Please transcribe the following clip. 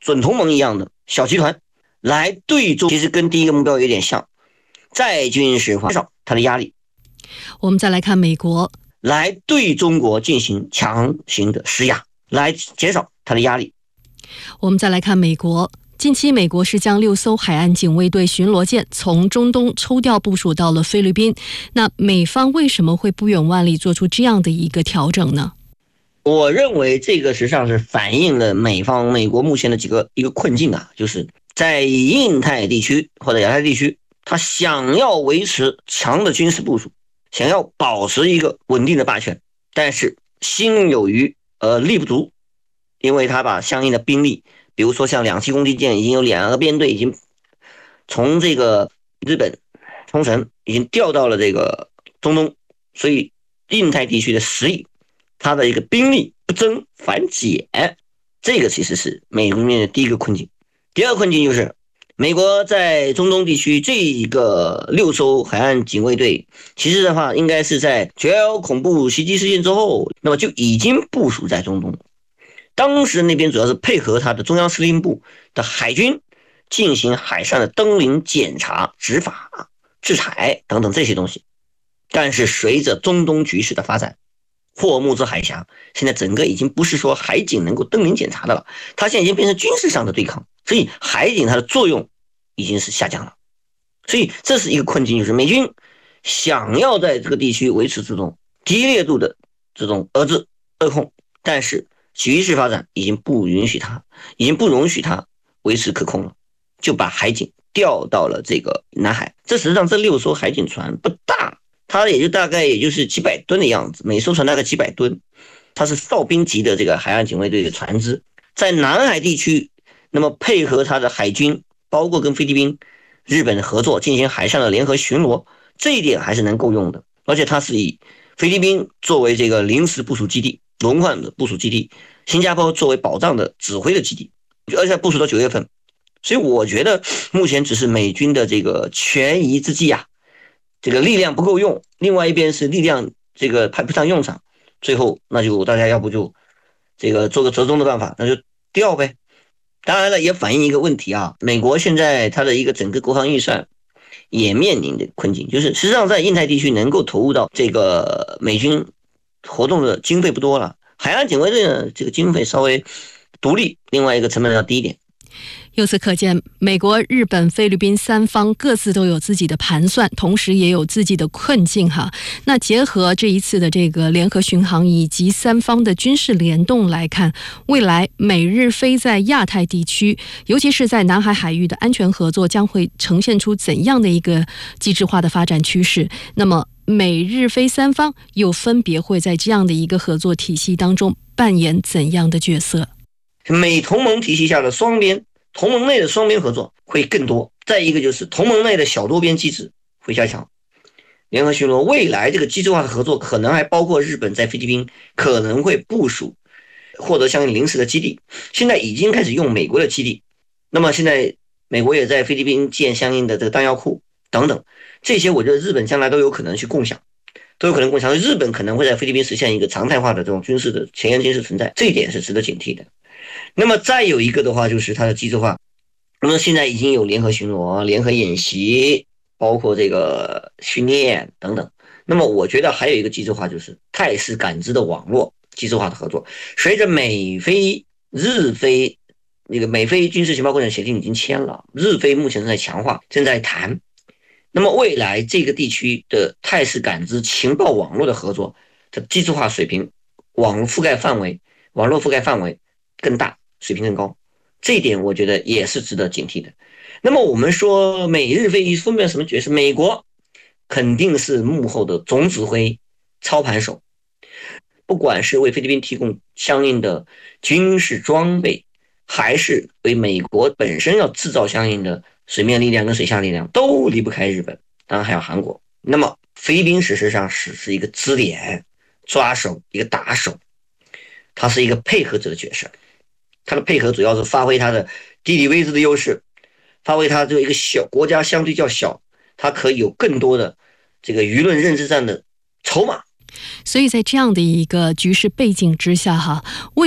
准同盟一样的小集团来对中，其实跟第一个目标有点像，再军事化，减少它的压力。 我们再来看美国， 来对中国进行强行的施压，来减少它的压力。 我们再来看美国。近期，美国是将6艘海岸警卫队巡逻舰从中东抽调部署到了菲律宾。那美方为什么会不远万里做出这样的一个调整呢？ 我认为这个实际上是反映了美国目前的一个困境啊，就是在印太地区或者亚太地区，他想要维持强的军事部署，想要保持一个稳定的霸权，但是心有余而力不足，因为他把相应的兵力，比如说像两栖攻击舰已经有2个编队已经从这个日本冲绳已经调到了这个中东，所以印太地区的实力，它的一个兵力不增反减，这个其实是美国面的第一个困境。第二个困境就是美国在中东地区这个6艘海岸警卫队，其实的话应该是在911恐怖袭击事件之后，那么就已经部署在中东。当时那边主要是配合他的中央司令部的海军进行海上的登临检查、执法、制裁等等这些东西。但是随着中东局势的发展，霍木兹海峡现在整个已经不是说海警能够登临检查的了，它现在已经变成军事上的对抗，所以海警它的作用已经是下降了。所以这是一个困境，就是美军想要在这个地区维持这种低烈度的这种遏制扼控，但是局势发展已经不允许它，已经不容许它维持可控了，就把海警调到了这个南海。这实际上这6艘海警船不大，它也就大概也就是几百吨的样子，每艘船大概几百吨，它是哨兵级的这个海岸警卫队的船只，在南海地区，那么配合它的海军，包括跟菲律宾、日本的合作进行海上的联合巡逻，这一点还是能够用的。而且它是以菲律宾作为这个临时部署基地、轮换的部署基地，新加坡作为保障的指挥的基地，而且部署到9月份。所以我觉得目前只是美军的这个权宜之计啊，这个力量不够用，另外一边是力量这个派不上用场，最后那就大家要不就这个做个折中的办法，那就调呗。当然了，也反映一个问题啊，美国现在它的一个整个国防预算也面临的困境，就是实际上在印太地区能够投入到这个美军活动的经费不多了，海岸警卫队呢这个经费稍微独立，另外一个成本要低一点。 由此可见，美国、日本、菲律宾3方各自都有自己的盘算，同时也有自己的困境哈。那结合这一次的这个联合巡航以及3方的军事联动来看，未来美日菲在亚太地区，尤其是在南海海域的安全合作，将会呈现出怎样的一个机制化的发展趋势？那么美日菲3方又分别会在这样的一个合作体系当中扮演怎样的角色？ 美同盟体系下的同盟内的双边合作会更多，再一个就是同盟内的小多边机制会加强。联合巡逻未来这个机制化的合作可能还包括日本在菲律宾可能会部署获得相应临时的基地，现在已经开始用美国的基地，那么现在美国也在菲律宾建相应的这个弹药库等等，这些我觉得日本将来都有可能去共享，日本可能会在菲律宾实现一个常态化的这种军事的前沿军事存在，这一点是值得警惕的。那么再有一个的话就是它的机制化，那么现在已经有联合巡逻、联合演习，包括这个训练等等。那么我觉得还有一个机制化，就是态势感知的网络机制化的合作。随着美菲、日菲那个美菲军事情报共享协定已经签了，日菲目前正在强化，正在谈。那么未来这个地区的态势感知情报网络的合作的机制化水平、网络覆盖范围更大，水平更高，这一点我觉得也是值得警惕的。那么我们说美日菲分别什么角色？美国肯定是幕后的总指挥、操盘手，不管是为菲律宾提供相应的军事装备，还是为美国本身要制造相应的水面力量跟水下力量，都离不开日本，当然还有韩国。那么菲律宾事实上是一个支点、抓手、一个打手，它是一个配合者的角色。它的配合主要是发挥它的地理位置的优势，发挥它这个一个小国家相对较小，它可以有更多的这个舆论认知战的筹码。 所以在这样的一个局势背景之下哈，